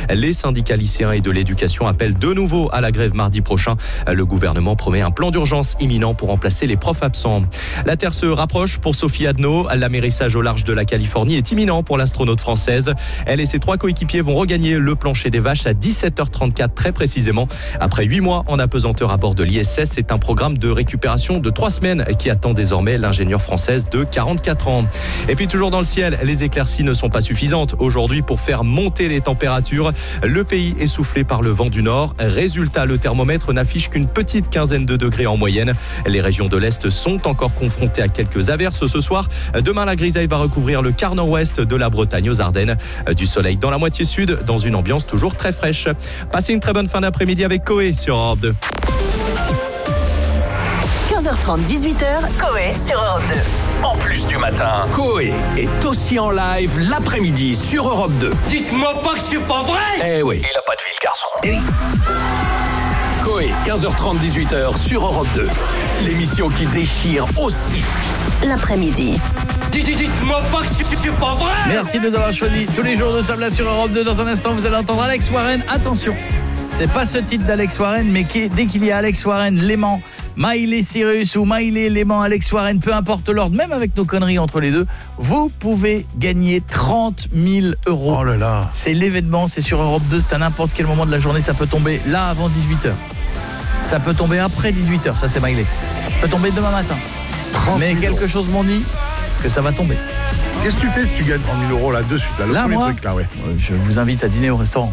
Les syndicats lycéens et de l'éducation appellent de nouveau à la grève mardi prochain. Le gouvernement promet un plan d'urgence imminent pour remplacer les profs absents. La Terre se rapproche pour Sophie Adno. L'amérissage au large de la Californie est imminent pour l'astronaute française. Elle et ses 3 coéquipiers vont regagner le plancher des vaches à 17h34 très précisément. Après 8 mois en apesanteur à bord de l'ISS, c'est un programme de récupération de 3 semaines qui attend désormais l'ingénieure française de 44 ans. Et puis toujours dans le ciel, les éclaircies ne sont pas suffisantes aujourd'hui pour faire monter les températures. Le pays est soufflé par le vent du nord. Résultat, le thermomètre n'affiche qu'une petite quinzaine de degrés en moyenne. Les régions de l'Est sont encore confrontées à quelques averses ce soir. Demain, la grisaille va recouvrir le quart nord-ouest de la Bretagne aux Ardennes. Du soleil dans la moitié sud, dans une ambiance toujours très fraîche. Passez une très bonne fin d'après-midi avec Coé sur Europe 2. 15h30, 18h, Coé sur Europe 2. En plus du matin, Coé est aussi en live l'après-midi sur Europe 2. Dites-moi pas que c'est pas vrai! Eh oui, il a pas de vie, le garçon. Eh oui. Coé, 15h30, 18h sur Europe 2. L'émission qui déchire aussi l'après-midi. Dites-moi pas que c'est pas vrai! Merci de nous avoir choisi. Tous les jours, nous sommes là sur Europe 2. Dans un instant, vous allez entendre Alex Warren. Attention, c'est pas ce titre d'Alex Warren, mais dès qu'il y a Alex Warren, Léman, Miley Cyrus ou Miley, Léman, Alex Warren, peu importe l'ordre, même avec nos conneries entre les deux, vous pouvez gagner 30 000 euros. Oh là là. C'est l'événement, c'est sur Europe 2, c'est à n'importe quel moment de la journée, ça peut tomber là avant 18h. Ça peut tomber après 18h, ça c'est Miley. Ça peut tomber demain matin. Mais quelque chose m'en dit que ça va tomber. Qu'est-ce que tu fais si tu gagnes 30 000 euros là-dessus? Là, moi, truc, là, ouais. Je vous invite à dîner au restaurant.